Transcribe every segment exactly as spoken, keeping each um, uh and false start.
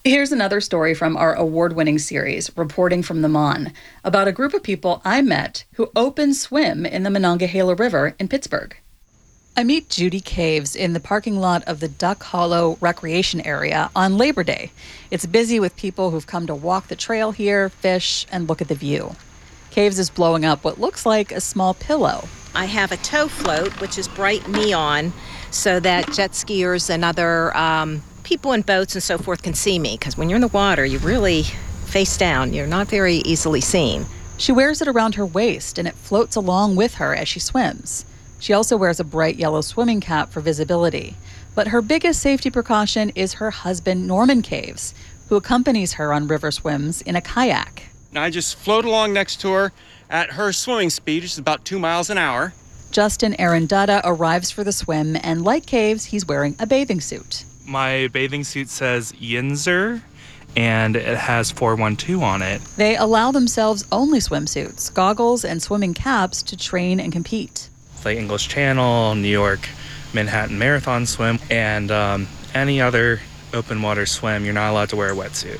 Here's another story from our award-winning series, Reporting from the Mon, about a group of people I met who open swim in the Monongahela River in Pittsburgh. I meet Judy Caves in the parking lot of the Duck Hollow Recreation Area on Labor Day. It's busy with people who've come to walk the trail here, fish, and look at the view. Caves is blowing up what looks like a small pillow. I have a tow float, which is bright neon, so that jet skiers and other um, people in boats and so forth can see me. Because when you're in the water, you're really face down. You're not very easily seen. She wears it around her waist, and it floats along with her as she swims. She also wears a bright yellow swimming cap for visibility. But her biggest safety precaution is her husband, Norman Caves, who accompanies her on river swims in a kayak. I just float along next to her at her swimming speed, which is about two miles an hour. Justin Arundada arrives for the swim, and like Caves, he's wearing a bathing suit. My bathing suit says Yinzer, and it has four one two on it. They allow themselves only swimsuits, goggles, and swimming caps to train and compete. Like English Channel, New York, Manhattan Marathon swim, and um, any other open water swim, you're not allowed to wear a wetsuit.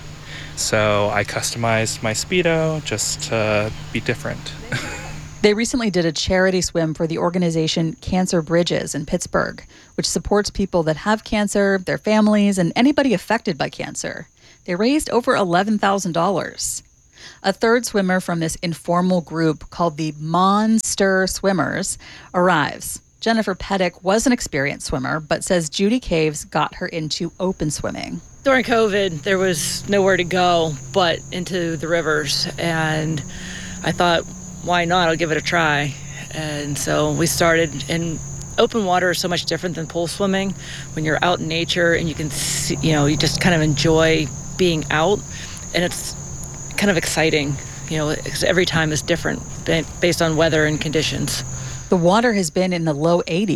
So I customized my Speedo just to be different. They recently did a charity swim for the organization Cancer Bridges in Pittsburgh, which supports people that have cancer, their families, and anybody affected by cancer. They raised over eleven thousand dollars. A third swimmer from this informal group called the Monster Swimmers arrives. Jennifer Pettick was an experienced swimmer, but says Judy Caves got her into open swimming. During COVID, there was nowhere to go but into the rivers, and I thought, why not? I'll give it a try. And so we started, and open water is so much different than pool swimming. When you're out in nature and you can see, you know, you just kind of enjoy being out, and it's kind of exciting, you know, because every time is different based on weather and conditions. The water has been in the low eighties